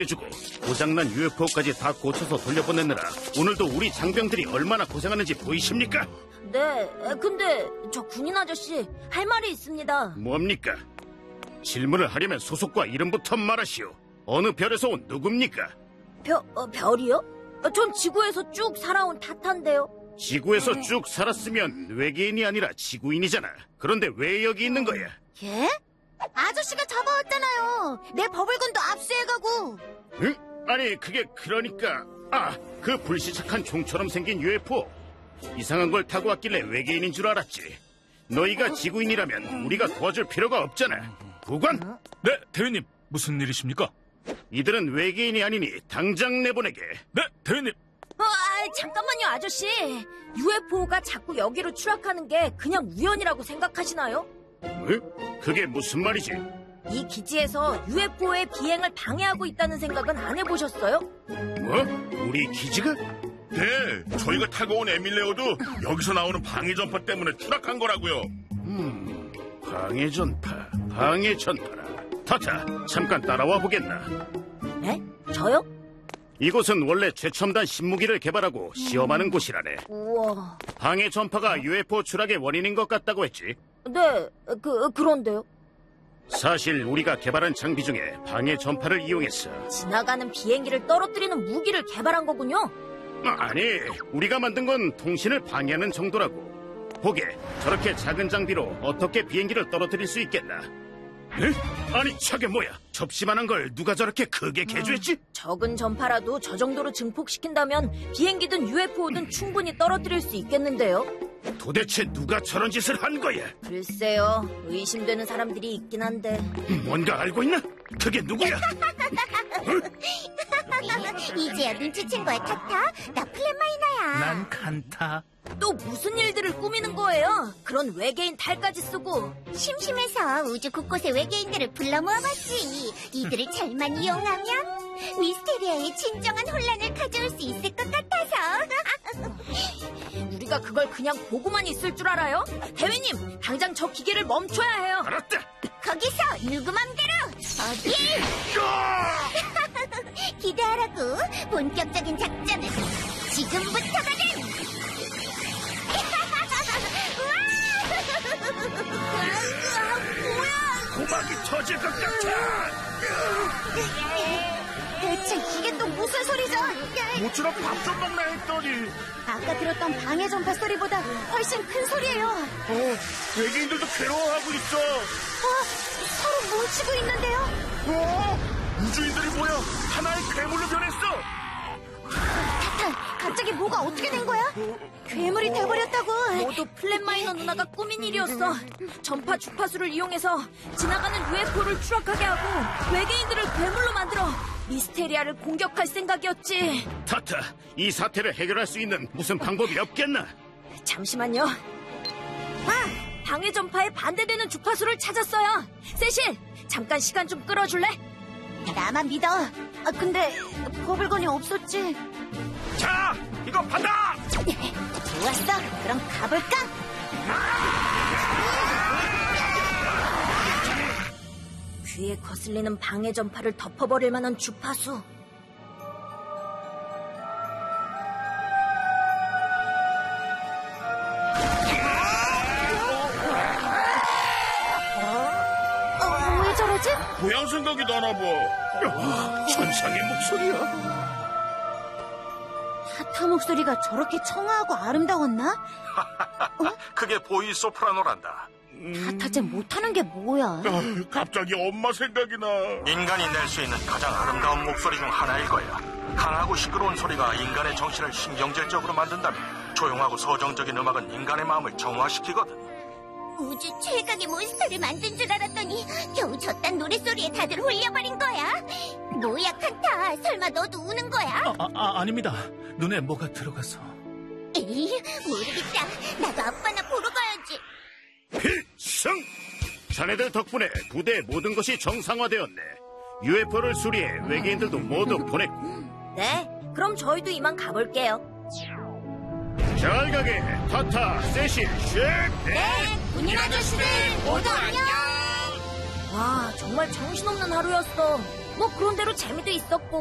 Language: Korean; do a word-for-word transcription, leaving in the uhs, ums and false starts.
해주고 고장난 유에프오까지 다 고쳐서 돌려보내느라 오늘도 우리 장병들이 얼마나 고생하는지 보이십니까? 네, 근데 저 군인 아저씨 할 말이 있습니다. 뭡니까? 질문을 하려면 소속과 이름부터 말하시오. 어느 별에서 온 누굽니까? 별, 어, 별이요? 전 지구에서 쭉 살아온 타타인데요. 지구에서 쭉 살았으면 외계인이 아니라 지구인이잖아. 그런데 왜 여기 있는 거야? 예? 아저씨가 잡아왔잖아요. 내 버블건도 압수해가고. 응? 아니 그게 그러니까 아, 그 불시착한 종처럼 생긴 유에프오. 이상한 걸 타고 왔길래 외계인인 줄 알았지. 너희가 지구인이라면 우리가 도와줄 필요가 없잖아. 부관? 네, 대위님. 무슨 일이십니까? 이들은 외계인이 아니니 당장 내보내게. 네, 대위님. 어, 아, 잠깐만요, 아저씨. 유에프오가 자꾸 여기로 추락하는 게 그냥 우연이라고 생각하시나요? 뭐? 그게 무슨 말이지? 이 기지에서 유에프오의 비행을 방해하고 있다는 생각은 안 해보셨어요? 뭐? 우리 기지가? 네, 저희가 타고 온 에밀레오도 여기서 나오는 방해 전파 때문에 추락한 거라고요. 음, 방해 전파, 방해 전파라. 타타, 잠깐 따라와 보겠나? 네? 저요? 이곳은 원래 최첨단 신무기를 개발하고 시험하는 곳이라네. 우와. 방해 전파가 유에프오 추락의 원인인 것 같다고 했지? 네, 그, 그런데요. 사실 우리가 개발한 장비 중에 방해 전파를 이용했어. 지나가는 비행기를 떨어뜨리는 무기를 개발한 거군요. 아니, 우리가 만든 건 통신을 방해하는 정도라고. 보게, 저렇게 작은 장비로 어떻게 비행기를 떨어뜨릴 수 있겠나? 에? 아니, 저게 뭐야? 접시만한 걸 누가 저렇게 크게 개조했지? 적은 전파라도 저 정도로 증폭시킨다면 비행기든 유에프오든 충분히 떨어뜨릴 수 있겠는데요? 도대체 누가 저런 짓을 한 거야? 글쎄요, 의심되는 사람들이 있긴 한데. 뭔가 알고 있나? 그게 누구야? 이제야 눈치챈 거야, 타타? 나 플랫마이너야. 난 칸타. 또 무슨 일들을 꾸미는 거예요? 그런 외계인 탈까지 쓰고. 심심해서 우주 곳곳에 외계인들을 불러 모아봤지. 이들을 잘만 이용하면 미스테리아의 진정한 혼란을 가져올 수 있을 것 같아서. 우리가 그걸 그냥 보고만 있을 줄 알아요? 대위님, 당장 저 기계를 멈춰야 해요. 알았다. 거기서 누구 맘대로 어디? 기대하라고. 본격적인 작전은 지금부터거든. 고막이 터질 것 같아. 대체 이게 또 무슨 소리죠? 모처럼 밥 좀 먹나 했더니 아까 들었던 방해 전파 소리보다 훨씬 큰 소리예요. 어, 외계인들도 괴로워하고 있어. 어, 서로 뭉치고 있는데요. 어? 우주인들이 모여 하나의 괴물로 변했어. 타타, 갑자기 뭐가 어떻게 된 거야? 괴물이 돼버렸다고. 모두 플랫마이너 누나가 꾸민 일이었어. 전파 주파수를 이용해서 지나가는 유에프오를 추락하게 하고 외계인들을 괴물로 만들어 미스테리아를 공격할 생각이었지. 타타, 이 사태를 해결할 수 있는 무슨 방법이 없겠나? 잠시만요. 아! 방해 전파에 반대되는 주파수를 찾았어요. 세실, 잠깐 시간 좀 끌어줄래? 나만 믿어. 아, 근데 버블건이 없었지. 자, 이거 받아. 좋았어. 그럼 가볼까? 귀에 거슬리는 방해 전파를 덮어버릴 만한 주파수. 어, 왜 저러지? 고향 생각이 나나 봐. 천상의 목소리야. 타타 목소리가 저렇게 청아하고 아름다웠나? 그게 보이 소프라노란다. 타타제 못하는 게 뭐야? 아, 갑자기 엄마 생각이 나. 인간이 낼 수 있는 가장 아름다운 목소리 중 하나일 거야. 강하고 시끄러운 소리가 인간의 정신을 신경질적으로 만든다면 조용하고 서정적인 음악은 인간의 마음을 정화시키거든. 우주 최강의 몬스터를 만든 줄 알았더니 겨우 저딴 노랫소리에 다들 홀려버린 거야. 뭐야, 칸타. 설마 너도 우는 거야? 아, 아, 아닙니다. 눈에 뭐가 들어가서. 에이, 모르겠다. 나도 아빠나 보러 가야지. 필승! 자네들 덕분에 부대의 모든 것이 정상화되었네. 유에프오를 수리해 외계인들도 모두 보냈고. 네, 그럼 저희도 이만 가볼게요. 잘 가게, 타타, 세실, 쉐. 네, 군인 아저씨들 모두 안녕. 와, 정말 정신없는 하루였어. 뭐 그런 대로 재미도 있었고